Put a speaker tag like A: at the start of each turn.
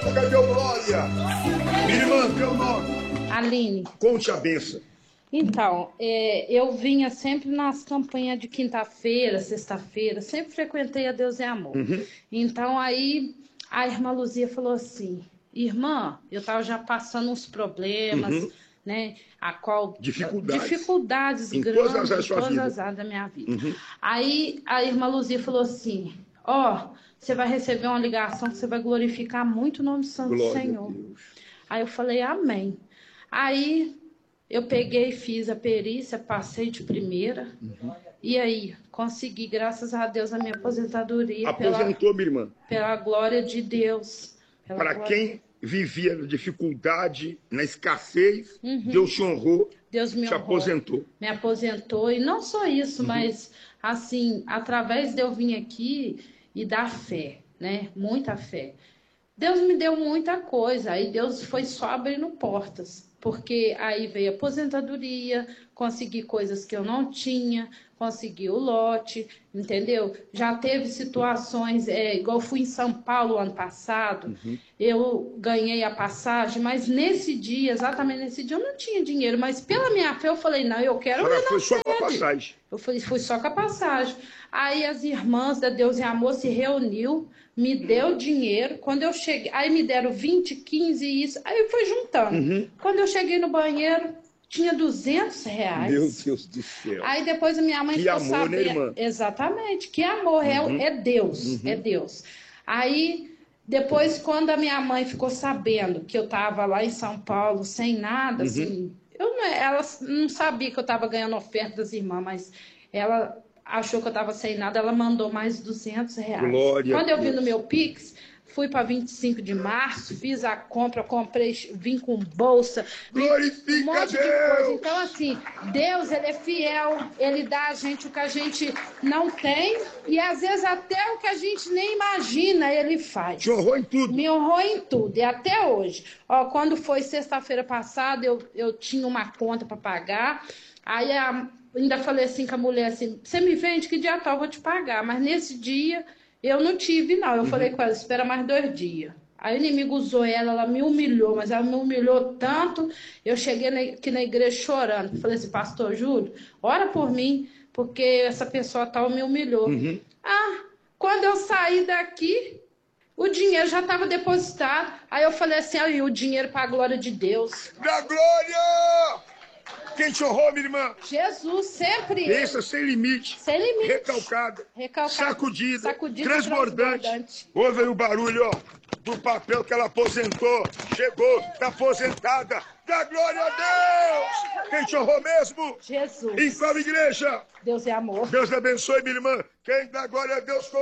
A: Cadê o glória? Minha irmã, teu nome?
B: Aline.
A: Conte a benção.
B: Então, eu vinha sempre nas campanhas de quinta-feira, sexta-feira, sempre frequentei a Deus é Amor. Então, aí a irmã Luzia falou assim, irmã, eu estava já passando uns problemas, né? Dificuldades
A: em
B: grandes
A: todas
B: as áreas da minha vida. Aí a irmã Luzia falou assim, você vai receber uma ligação que você vai glorificar muito o nome santo do Senhor. Aí eu falei, amém. Aí eu peguei, fiz a perícia, passei de primeira. E aí, consegui, graças a Deus, a minha aposentadoria.
A: Aposentou, minha irmã?
B: Pela glória de Deus.
A: Para quem vivia na dificuldade, na escassez, Deus te honrou,
B: Deus me honrou,
A: aposentou.
B: Me aposentou. E não só isso, mas, assim, através de eu vir aqui e dar fé, né? Muita fé. Deus me deu muita coisa, aí Deus foi só abrindo portas, porque aí veio a aposentadoria, consegui coisas que eu não tinha, consegui o lote, entendeu? Já teve situações, igual eu fui em São Paulo ano passado, eu ganhei a passagem, mas nesse dia, exatamente nesse dia, eu não tinha dinheiro, mas pela minha fé eu falei, não, eu quero ver na
A: foi só com a passagem.
B: Eu fui só com a passagem. Aí as irmãs da Deus e Amor se reuniu, me deu dinheiro. Quando eu cheguei, aí me deram 20, 15 e isso. Aí eu fui juntando. Quando eu cheguei no banheiro, tinha R$200.
A: Meu Deus do céu.
B: Aí depois a minha mãe ficou sabendo.
A: Né, irmã?
B: Exatamente, que amor, é Deus, é Deus. Aí depois, quando a minha mãe ficou sabendo que eu estava lá em São Paulo sem nada, assim, ela não sabia que eu estava ganhando oferta das irmãs, mas ela achou que eu estava sem nada, ela mandou mais R$200.
A: Glória
B: Quando eu vi no meu Pix, fui para 25 de março, fiz a compra, vim com bolsa,
A: glorifica
B: um monte de coisa. Então, assim, Deus, Ele é fiel, Ele dá a gente o que a gente não tem e, às vezes, até o que a gente nem imagina, Ele faz.
A: Te honrou em tudo.
B: Me honrou em tudo, e até hoje. Quando foi sexta-feira passada, eu tinha uma conta para pagar, aí ainda falei assim com a mulher, assim, você me vende, que dia tal eu vou te pagar, mas nesse dia eu não tive, não. Eu falei com ela, espera mais 2 dias. Aí o inimigo usou ela me humilhou, mas ela me humilhou tanto, eu cheguei aqui na igreja chorando. Falei assim, pastor Júlio, ora por mim, porque essa pessoa tal me humilhou. Quando eu saí daqui, o dinheiro já estava depositado. Aí eu falei assim, aí o dinheiro para a glória de Deus.
A: Da glória! Quem te honrou, minha irmã?
B: Jesus, sempre.
A: Pensa sem limite.
B: Sem limite.
A: Recalcada. Sacudida. Transbordante.
B: Ouve
A: aí o barulho, do papel que ela aposentou. Chegou, está aposentada. Dá glória a Deus! Quem te honrou mesmo?
B: Jesus.
A: Em qual igreja?
B: Deus é amor.
A: Deus abençoe, minha irmã. Quem dá glória a Deus?